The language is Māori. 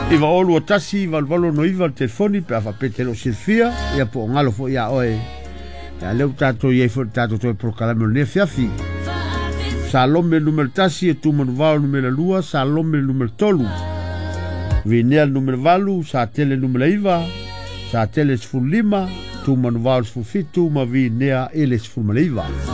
Iwa olu o tasi, valvalo no iwa telefoni, pe afa pete lo silfia, ia po ngalo fo ia oe. Ia leu tato iei fo tato toi prokalame o nefiafi. Salome numero tasi, e tu manuvao numero lua, salome numero tolu. Vinea numero valu, sa tele numero iwa, sa tele sfulima, tu manuvao sfufitu, ma vinea ele sfulima iwa.